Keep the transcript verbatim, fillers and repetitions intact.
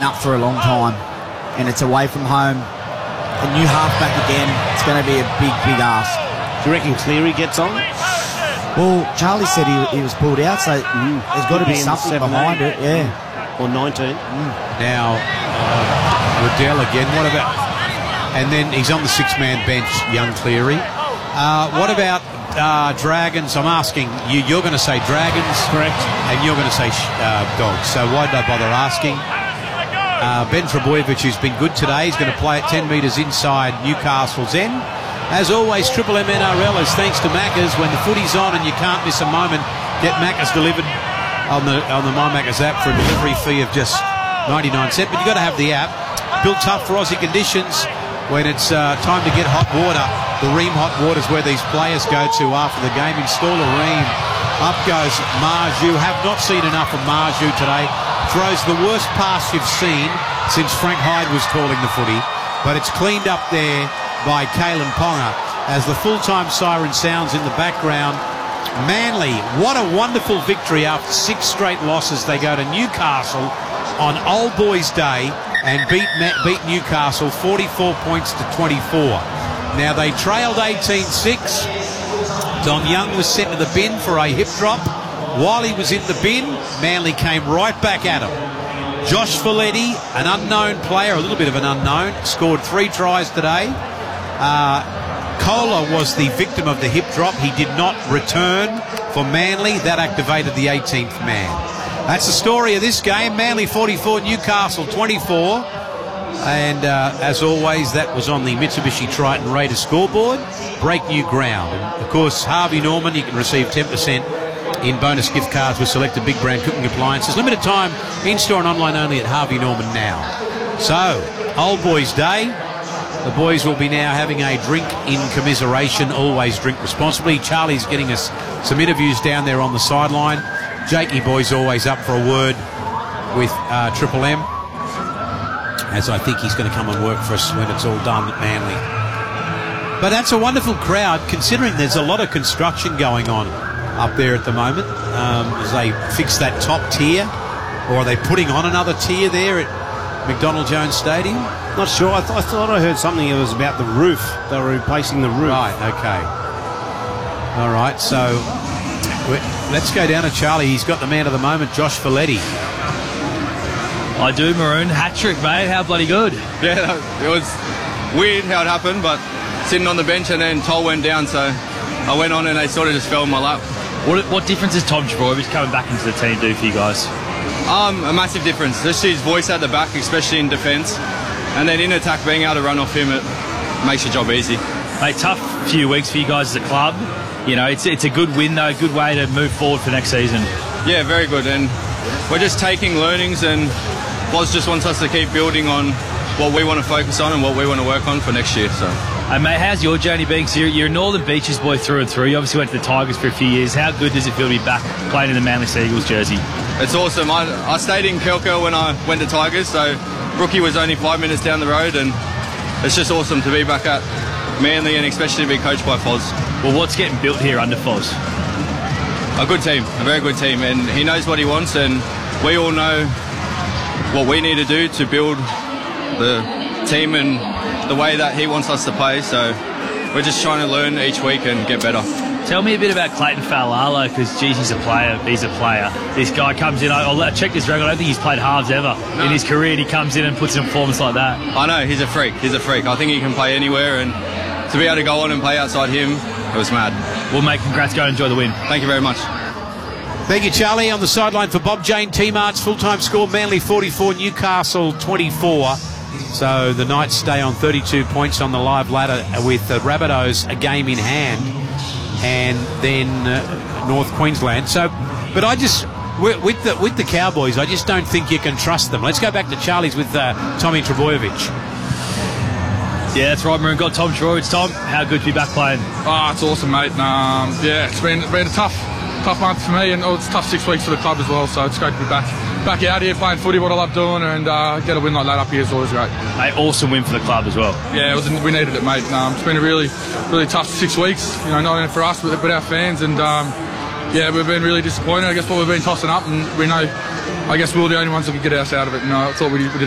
up for a long time, and it's away from home. A new halfback again. It's going to be a big, big ask. Do you reckon Cleary gets on? Well, Charlie said he, he was pulled out, so mm, there's got to be something behind it. Yeah. Or nineteen. Mm. Now, uh, Riddell again. What about... And then he's on the six-man bench, young Cleary. Uh, what about uh, Dragons? I'm asking you. You're going to say Dragons. Correct. And you're going to say uh, Dogs. So why did I bother asking? Uh, Ben Trebojevic, who's been good today, he's going to play at ten metres inside Newcastle's end. As always, Triple M N R L is thanks to Macca's. When the footy's on and you can't miss a moment, get Macca's delivered on the on the My Macca's app for a delivery fee of just ninety-nine cents. But you've got to have the app. Built tough for Aussie conditions. When it's uh, time to get hot water, the Ream Hot Water is where these players go to after the game. Install a Ream. Up goes Marju. Have not seen enough of Marju today. Throws the worst pass you've seen since Frank Hyde was calling the footy. But it's cleaned up there by Kalen Ponga as the full-time siren sounds in the background. Manly, what a wonderful victory after six straight losses. They go to Newcastle on Old Boys Day and beat beat Newcastle forty-four points to twenty-four. Now they trailed eighteen six. Dom Young was sent to the bin for a hip drop. While he was in the bin, Manly came right back at him. Josh Folletti, an unknown player, a little bit of an unknown, scored three tries today. Uh, Kohler was the victim of the hip drop. He did not return for Manly. That activated the eighteenth man. That's the story of this game. Manly forty-four, Newcastle twenty-four. And uh, as always, that was on the Mitsubishi Triton Raiders scoreboard. Break new ground. And of course, Harvey Norman, you can receive ten percent in bonus gift cards with selected big brand cooking appliances. Limited time, in-store and online only at Harvey Norman now. So, Old Boys Day. The boys will be now having a drink in commiseration. Always drink responsibly. Charlie's getting us some interviews down there on the sideline. Jakey boy's always up for a word with uh, Triple M, as I think he's going to come and work for us when it's all done at Manly. But that's a wonderful crowd, considering there's a lot of construction going on up there at the moment. Um, as they fix that top tier, or are they putting on another tier there at McDonald Jones Stadium? Not sure. I, th I thought I heard something. It was about the roof. They were replacing the roof. Right, okay. All right, so let's go down to Charlie. He's got the man of the moment, Josh Folletti. I do, Maroon. Hat-trick, mate. How bloody good. Yeah, it was weird how it happened, but sitting on the bench and then Toll went down, so I went on and they sort of just fell in my lap. What, what difference does Tom Trbojevic coming back into the team do for you guys? Um, a massive difference. Just his voice at the back, especially in defence. And then in attack, being able to run off him, it makes your job easy. Mate, tough few weeks for you guys as a club. You know, it's, it's a good win, though, a good way to move forward for next season. Yeah, very good. And we're just taking learnings, and Boz just wants us to keep building on what we want to focus on and what we want to work on for next year. So, hey, mate, how's your journey been? So you're, you're a Northern Beaches boy through and through. You obviously went to the Tigers for a few years. How good does it feel to be back playing in the Manly Seagulls jersey? It's awesome. I, I stayed in Kelko when I went to Tigers, so Brookie was only five minutes down the road, and it's just awesome to be back at Manly and especially to be coached by Foz. Well, what's getting built here under Foz? A good team, a very good team, and he knows what he wants, and we all know what we need to do to build the team and the way that he wants us to play, so we're just trying to learn each week and get better. Tell me a bit about Clayton Fa'alalo, because, geez, he's a player. He's a player. This guy comes in. I'll, I'll check this record. I don't think he's played halves ever no. in his career, and he comes in and puts in a performance like that. I know. He's a freak. He's a freak. I think he can play anywhere, and to be able to go on and play outside him, it was mad. Well, mate, congrats. Go and enjoy the win. Thank you very much. Thank you, Charlie. On the sideline for Bob Jane T-Mart's full-time score, Manly forty-four, Newcastle twenty-four. So the Knights stay on thirty-two points on the live ladder with the Rabbitohs a game in hand, and then uh, North Queensland. So, but I just, with the with the Cowboys, I just don't think you can trust them. Let's go back to Charlie's with uh, Tommy Trbojevic. Yeah, that's right, Maroon. Got Tom Trbojevic. Tom, how good to be back playing? Oh, it's awesome, mate. Um, yeah, it's been been a tough, tough month for me, and oh, it's a tough six weeks for the club as well. So it's great to be back, back out here playing footy, what I love doing, and uh, get a win like that up here is always great. Mate, awesome win for the club as well. Yeah, it was, we needed it, mate. Um, it's been a really, really tough six weeks. You know, not only for us but, but our fans, and um, yeah, we've been really disappointed. I guess what we've been tossing up, and we know, I guess we were the only ones that could get us out of it. And I thought we, we did.